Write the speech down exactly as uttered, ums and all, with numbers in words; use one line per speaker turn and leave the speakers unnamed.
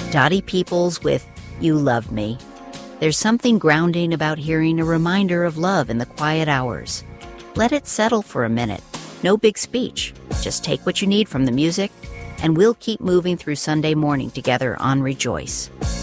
Dottie Peoples with You Love Me. There's something grounding about hearing a reminder of love in the quiet hours. Let it settle for a minute. No big speech. Just take what you need from the music, and we'll keep moving through Sunday morning together on Rejoice.